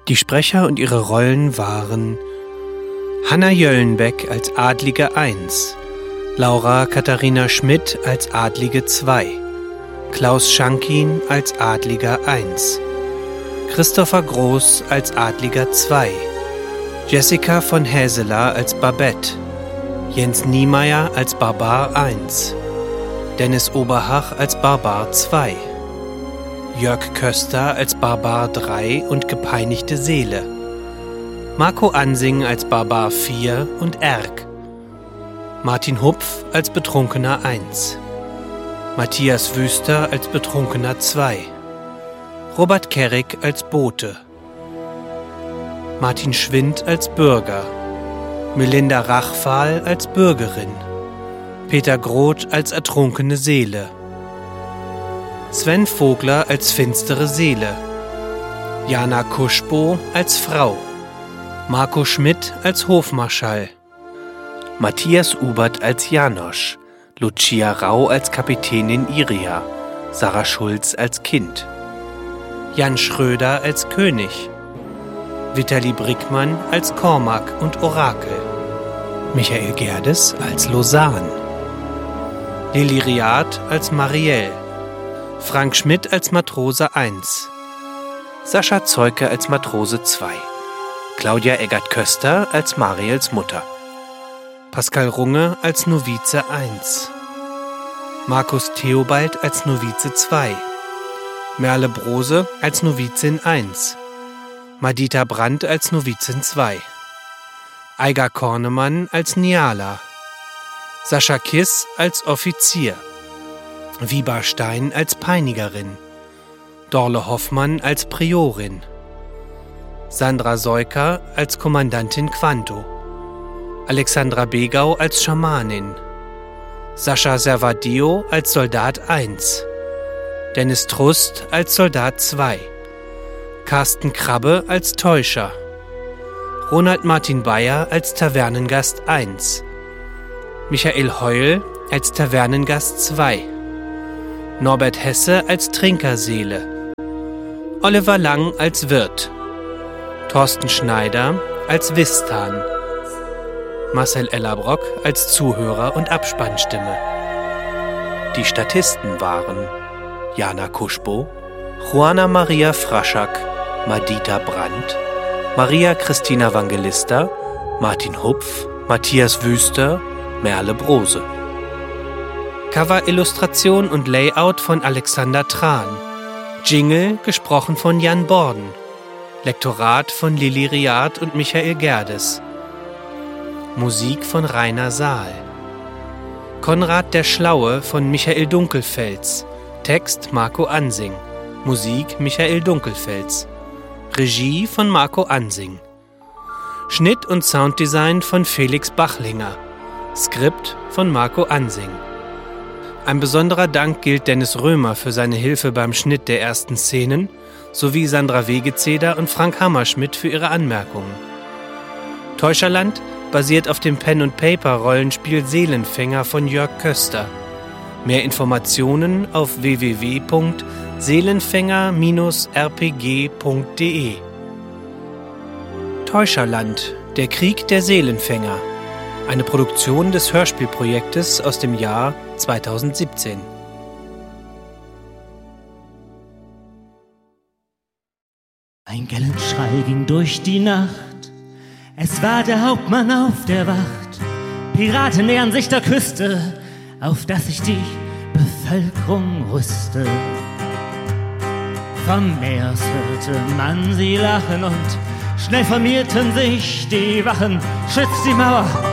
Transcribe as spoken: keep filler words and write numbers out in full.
Die Sprecher und ihre Rollen waren Hanna Jöllenbeck als Adlige eins, Laura Katharina Schmidt als Adlige zwei, Klaus Schankin als Adliger eins, Christopher Groß als Adliger zwei, Jessica von Häseler als Babette, Jens Niemeyer als Barbar eins, Dennis Oberhach als Barbar zwei, Jörg Köster als Barbar drei und gepeinigte Seele, Marco Ansing als Barbar vier und Erk, Martin Hupf als Betrunkener eins, Matthias Wüster als Betrunkener zwei, Robert Kerrig als Bote, Martin Schwind als Bürger, Melinda Rachfahl als Bürgerin, Peter Groth als ertrunkene Seele, Sven Vogler als finstere Seele, Jana Kuschbo als Frau, Marco Schmidt als Hofmarschall, Matthias Ubert als Janosch, Lucia Rau als Kapitänin Iria, Sarah Schulz als Kind, Jan Schröder als König, Vitali Brickmann als Kormak und Orakel, Michael Gerdes als Lausanne, Lili Riad als Marielle, Frank Schmidt als Matrose eins, Sascha Zeuke als Matrose zwei, Claudia Eggert-Köster als Mariels Mutter, Pascal Runge als Novize eins, Markus Theobald als Novize zwei, Merle Brose als Novizin eins, Madita Brandt als Novizin zwei, Eiger Kornemann als Niala, Sascha Kiss als Offizier, Wiba Stein als Peinigerin, Dorle Hoffmann als Priorin, Sandra Seuker als Kommandantin Quanto, Alexandra Begau als Schamanin, Sascha Servadio als Soldat eins, Dennis Trust als Soldat zwei, Carsten Krabbe als Täuscher, Ronald Martin Bayer als Tavernengast eins, Michael Heul als Tavernengast zwei, Norbert Hesse als Trinkerseele, Oliver Lang als Wirt, Thorsten Schneider als Wistan, Marcel Ellerbrock als Zuhörer und Abspannstimme. Die Statisten waren Jana Kuschbo, Juana Maria Fraschak, Madita Brandt, Maria Christina Vangelista, Martin Hupf, Matthias Wüster, Merle Brose. Cover-Illustration und Layout von Alexander Tran. Jingle gesprochen von Jan Borden. Lektorat von Lili Riad und Michael Gerdes. Musik von Rainer Saal. Konrad der Schlaue von Michael Dunkelfels. Text Marco Ansing. Musik Michael Dunkelfels. Regie von Marco Ansing. Schnitt und Sounddesign von Felix Bachlinger. Skript von Marco Ansing. Ein besonderer Dank gilt Dennis Römer für seine Hilfe beim Schnitt der ersten Szenen sowie Sandra Wegezeder und Frank Hammerschmidt für ihre Anmerkungen. Täuscherland basiert auf dem Pen-and-Paper-Rollenspiel Seelenfänger von Jörg Köster. Mehr Informationen auf w w w punkt seelenfänger Bindestrich r p g punkt d e. Täuscherland, der Krieg der Seelenfänger. Eine Produktion des Hörspielprojektes aus dem Jahr zweitausendsiebzehn. Ein Gellenschrei ging durch die Nacht. Es war der Hauptmann auf der Wacht. Piraten nähern sich der Küste, auf dass sich die Bevölkerung rüste. Vom Meers hörte man sie lachen und schnell formierten sich die Wachen. Schützt die Mauer!